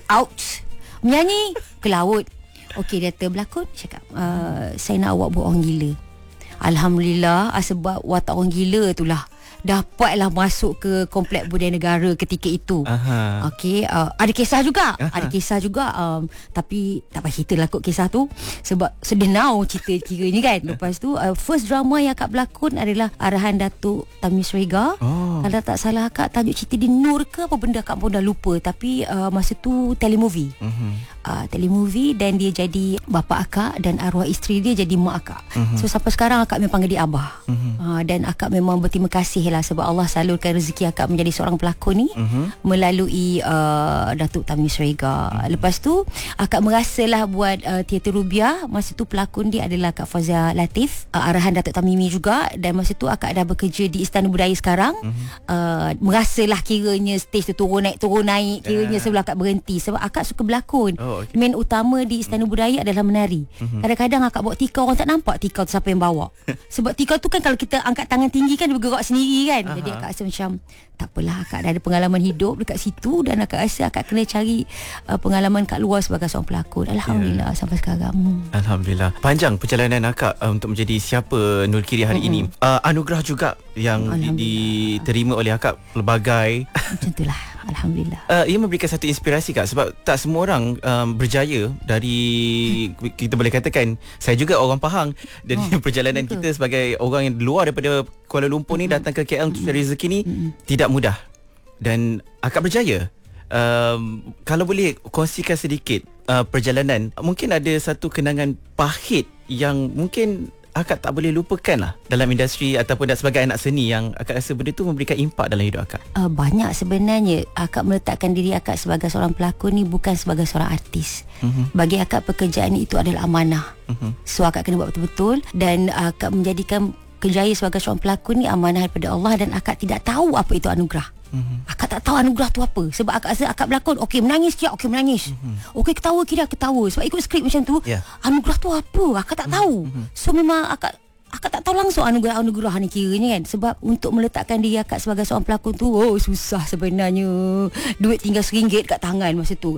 out. Menyanyi ke laut. Okey, dia kata berlakon. Cakap saya nak awak buat orang gila. Alhamdulillah, sebab watak orang gila itulah dapatlah masuk ke Kompleks Budaya Negara ketika itu. Okey, ada kisah juga. Ada kisah juga, tapi tak payah cerita lah kot kisah tu, sebab sedenau cerita kiranya kan. Lepas tu first drama yang akak berlakon adalah arahan Datuk Tamiz Rega. Kalau tak salah akak, tajuk cerita dia Nur ke apa benda, akak pun dah lupa. Tapi masa tu telemovie. Telemovie, dan dia jadi bapa akak dan arwah isteri dia jadi mak akak. So sampai sekarang akak memang panggil dia abah. Dan akak memang berterima kasih lah sebab Allah salurkan rezeki akak menjadi seorang pelakon ni melalui Datuk Tamiz Rega. Lepas tu akak merasalah buat teater Rubiah. Masa tu pelakon dia adalah Kak Fazia Latif, arahan Datuk Tamimi juga. Dan masa tu akak dah bekerja di Istana Budaya sekarang. Merasalah kiranya stage tu turun naik kiranya sebelum akak berhenti, sebab akak suka berlakon. Main utama di Istana Budaya adalah menari. Kadang-kadang akak bawa tikar, orang tak nampak tikar tu siapa yang bawa. Sebab tikar tu kan kalau kita angkat tangan tinggi kan dia bergerak sendiri kan. Jadi akak rasa macam tak apalah, akak dah ada pengalaman hidup dekat situ, dan akak rasa akak kena cari pengalaman kat luar sebagai seorang pelakon. Alhamdulillah sampai sekarang. Alhamdulillah. Panjang perjalanan akak untuk menjadi siapa Nur Kiri hari ini. Anugerah juga yang diterima oleh akak pelbagai. Macam itulah. Alhamdulillah. Ia memberikan satu inspirasi kak, sebab tak semua orang berjaya dari, kita boleh katakan saya juga orang Pahang, dan perjalanan betul. Kita sebagai orang yang luar daripada Kuala Lumpur ni datang ke KL untuk cari rezeki ni tidak mudah, dan akak berjaya. Kalau boleh kongsikan sedikit perjalanan, mungkin ada satu kenangan pahit yang mungkin akak tak boleh lupakan lah dalam industri ataupun sebagai anak seni, yang akak rasa benda tu memberikan impak dalam hidup akak. Banyak sebenarnya. Akak meletakkan diri akak sebagai seorang pelakon ni bukan sebagai seorang artis. Bagi akak pekerjaan itu adalah amanah. So akak kena buat betul-betul, dan akak menjadikan kerjaya sebagai seorang pelakon ni amanah daripada Allah, dan akak tidak tahu apa itu anugerah. Akak tak tahu anugerah tu apa. Sebab akak rasa akak berlakon, okey menangis dia, okey menangis. Okey ketawa kira ketawa. Sebab ikut skrip macam tu. Anugerah tu apa? Akak tak tahu. So memang akak tak tahu langsung anugerah ni kiranya kan. Sebab untuk meletakkan diri akak sebagai seorang pelakon tu susah sebenarnya. Duit tinggal RM1 kat tangan masa tu.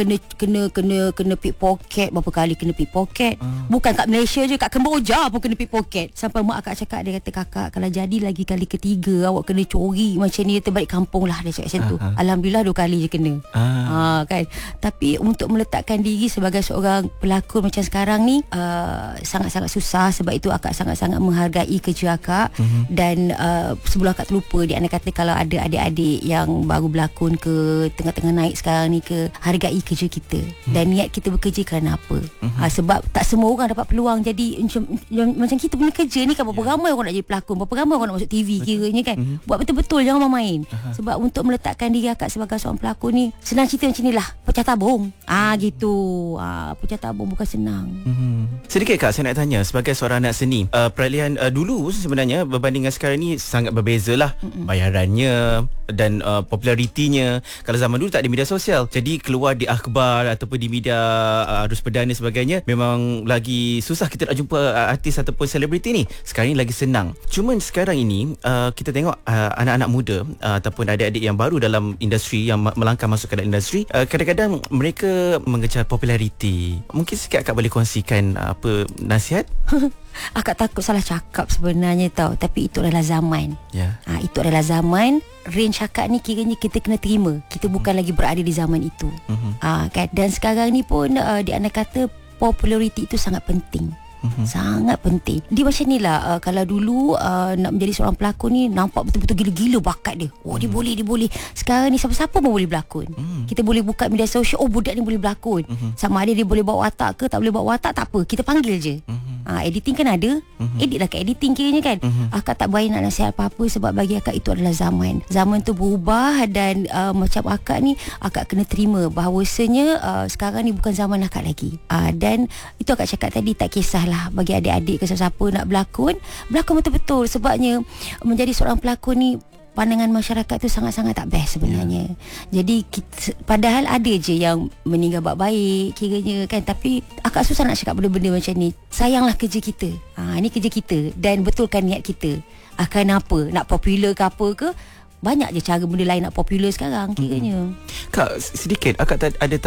Kena pickpocket. Berapa kali kena pickpocket. Bukan kat Malaysia je, kat Kemboja pun kena pickpocket. Sampai mak akak cakap, dia kata, kakak kalau jadi lagi kali ketiga awak kena curi macam ni, terbalik kampung lah, dia cakap macam tu. Alhamdulillah 2 kali je kena. Kan. Tapi untuk meletakkan diri sebagai seorang pelakon macam sekarang ni sangat-sangat susah. Sebab itu akak sangat menghargai kerja akak. Dan sebelum akak terlupa, dia anak kata kalau ada adik-adik yang baru berlakon ke, tengah-tengah naik sekarang ni ke, hargai kerja kita dan niat kita bekerja kerana apa. Sebab tak semua orang dapat peluang jadi macam kita punya kerja ni kan. Berapa ramai orang nak jadi pelakon, berapa ramai orang nak masuk TV kiranya kan. Buat betul-betul, jangan main-main. Sebab untuk meletakkan diri akak sebagai seorang pelakon ni, senang cerita macam ni lah, pecah tabung gitu. Pecah tabung bukan senang. Sedikit kak, saya nak tanya, sebagai seorang anak seni, peralihan dulu sebenarnya berbanding dengan sekarang ni sangat berbeza lah. Bayarannya dan popularitinya. Kalau zaman dulu tak ada media sosial, jadi keluar di akhbar ataupun di media arus perdana sebagainya, memang lagi susah kita nak jumpa artis ataupun selebriti ni. Sekarang ni lagi senang. Cuma sekarang ini kita tengok anak-anak muda ataupun adik-adik yang baru dalam industri, yang melangkah masuk ke dalam industri, kadang-kadang mereka mengejar populariti. Mungkin sikit akak boleh kongsikan apa nasihat? Akak takut salah cakap sebenarnya tau, tapi itu adalah zaman. Itu adalah zaman. Range akak ni kiranya kita kena terima, kita bukan lagi berada di zaman itu. Kan? Dan sekarang ni pun dia anak kata populariti itu sangat penting. Sangat penting. Dia macam ni lah, kalau dulu nak menjadi seorang pelakon ni nampak betul-betul gila-gila bakat dia. Dia boleh. Sekarang ni siapa-siapa pun boleh berlakon. Kita boleh buka media sosial, budak ni boleh berlakon. Sama ada dia boleh bawa watak ke tak boleh bawa watak, tak apa, kita panggil je. Editing kan ada, edit lah kat editing kiranya kan. Akak tak berani nak nasihat apa-apa, sebab bagi akak itu adalah zaman. Zaman tu berubah, dan macam akak ni, akak kena terima bahawasanya sekarang ni bukan zaman akak lagi. Dan itu akak cakap tadi, tak kisahlah bagi adik-adik ke siapa nak berlakon betul-betul. Sebabnya menjadi seorang pelakon ni, pandangan masyarakat tu sangat-sangat tak best sebenarnya. Jadi padahal ada je yang meninggal baik-baik kiranya kan. Tapi akak susah nak cakap benda-benda macam ni. Sayanglah kerja kita. Ini kerja kita, dan betulkan niat kita. Akan apa, nak popular ke apa ke, banyak je cara benda lain nak popular sekarang kiranya. Kak, sedikit akak ada